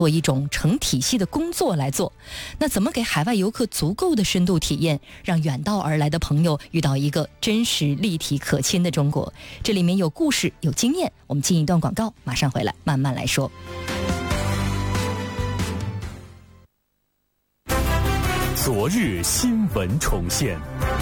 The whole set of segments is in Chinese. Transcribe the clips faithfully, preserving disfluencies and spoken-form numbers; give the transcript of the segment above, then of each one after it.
做一种成体系的工作来做。那怎么给海外游客足够的深度体验，让远道而来的朋友遇到一个真实立体可亲的中国？这里面有故事，有经验。我们进一段广告，马上回来慢慢来说。 昨日新闻重现。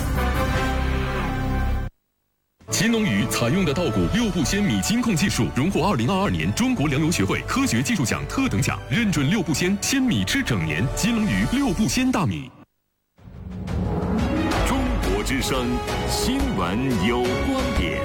秦龙鱼采用的稻谷六步鲜米金控技术，荣获二零二二年中国粮油学会科学技术奖特等奖，认准六步鲜，鲜米吃整年。金龙鱼六步鲜大米。 中国之声，新闻有观点。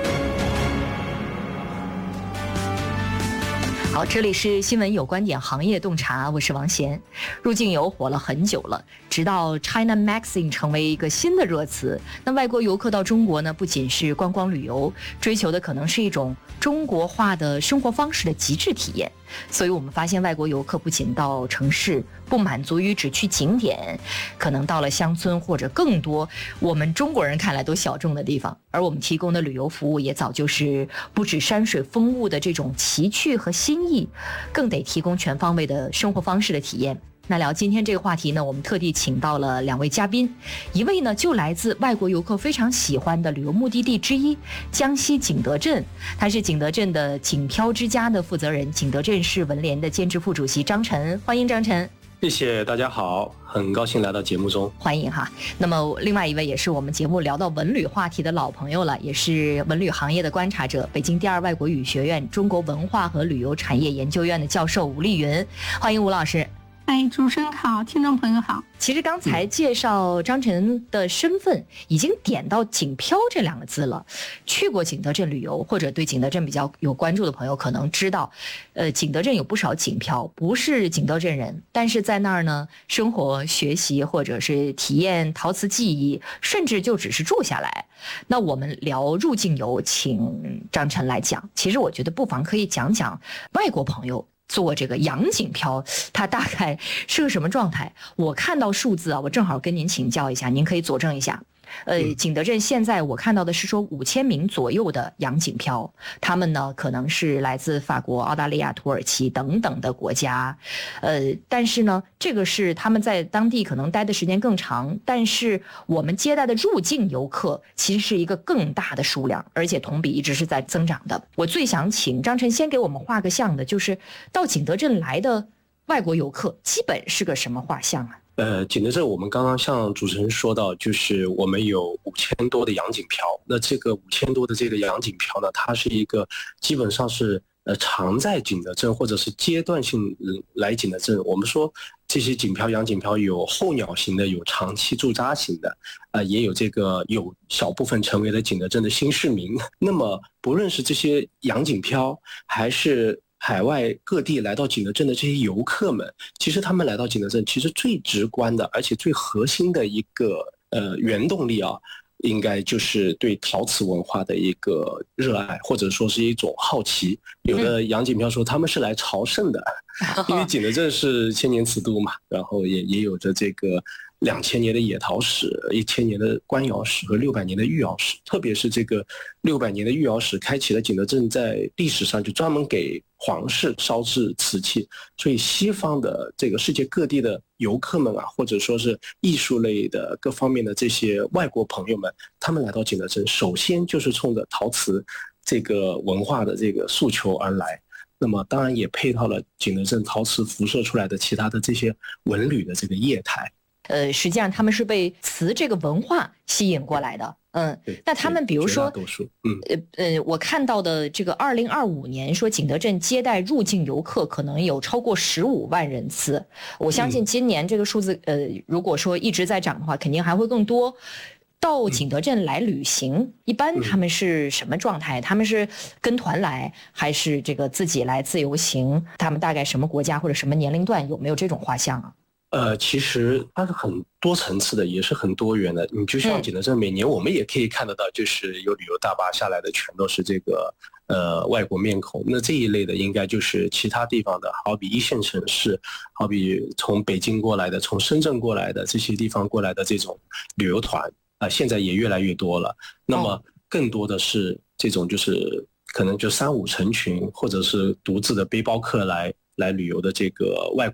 好，这里是新闻有观点行业洞察，我是王贤。入境游火了很久了，直到 China Maxing 成为一个新的热词。那外国游客到中国呢，不仅是观光旅游，追求的可能是一种中国化的生活方式的极致体验。所以我们发现外国游客不仅到城市不满足于只去景点，可能到了乡村或者更多我们中国人看来都小众的地方，而我们提供的旅游服务也早就是不止山水风物的这种奇趣和新意，更得提供全方位的生活方式的体验。那聊今天这个话题呢，我们特地请到了两位嘉宾，一位呢就来自外国游客非常喜欢的旅游目的地之一江西景德镇，他是景德镇的景漂之家的负责人，景德镇市文联的兼职副主席张晨，欢迎张晨。 谢谢大家好，很高兴来到节目中， 欢迎哈。那么另外一位也是我们节目聊到文旅话题的老朋友了，也是文旅行业的观察者，北京第二外国语学院中国文化和旅游产业研究院的教授吴丽云，欢迎吴老师。 哎，主持人好，听众朋友好。 其实刚才介绍张晨的身份，已经点到景漂这两个字了。去过景德镇旅游，或者对景德镇比较有关注的朋友可能知道，呃，景德镇有不少景漂，不是景德镇人，但是在那儿呢，生活、学习或者是体验陶瓷技艺，甚至就只是住下来。那我们聊入境游，请张晨来讲。其实我觉得不妨可以讲讲外国朋友做这个洋景漂，它大概是个什么状态？我看到数字啊，我正好跟您请教一下，您可以佐证一下。呃，景德镇现在我看到的是说五千名左右的洋景漂，他们呢可能是来自法国、澳大利亚、土耳其等等的国家，呃，但是呢，这个是他们在当地可能待的时间更长，但是我们接待的入境游客其实是一个更大的数量，而且同比一直是在增长的。我最想请张晨先给我们画个像的，就是到景德镇来的外国游客基本是个什么画像啊？ 呃，景德镇我们刚刚像主持人说到，就是我们有五千多的洋景漂。那这个五千多的这个洋景漂呢，它是一个基本上是呃常在景德镇或者是阶段性来景德镇。我们说这些景漂、洋景漂有候鸟型的，有长期驻扎型的，呃，也有这个有小部分成为了景德镇的新市民。那么不论是这些洋景漂还是海外各地来到景德镇的这些游客们，其实他们来到景德镇，其实最直观的，而且最核心的一个呃原动力啊，应该就是对陶瓷文化的一个热爱，或者说是一种好奇。有的洋景漂说他们是来朝圣的，因为景德镇是千年瓷都嘛，然后也也有着这个两千年的野陶史、一千年的官窑史和六百年的御窑史，特别是这个六百年的御窑史，开启了景德镇在历史上就专门给皇室烧制瓷器，所以西方的这个世界各地的游客们啊，或者说是艺术类的各方面的这些外国朋友们，他们来到景德镇，首先就是冲着陶瓷这个文化的这个诉求而来。那么当然也配套了景德镇陶瓷辐射出来的其他的这些文旅的这个业态。 呃，实际上他们是被瓷这个文化吸引过来的。嗯，那他们比如说，嗯，呃呃，我看到的这个二零二五年说景德镇接待入境游客可能有超过十五万人次，我相信今年这个数字，呃，如果说一直在涨的话，肯定还会更多。到景德镇来旅行，一般他们是什么状态？他们是跟团来，还是这个自己来自由行？他们大概什么国家或者什么年龄段？有没有这种画像啊？ 呃，其实它是很多层次的，也是很多元的。你就像景德镇，每年我们也可以看得到，就是有旅游大巴下来的，全都是这个呃外国面孔。那这一类的，应该就是其他地方的，好比一线城市，好比从北京过来的，从深圳过来的这些地方过来的这种旅游团啊、呃，现在也越来越多了。那么更多的是这种就是可能就三五成群，或者是独自的背包客来来旅游的这个外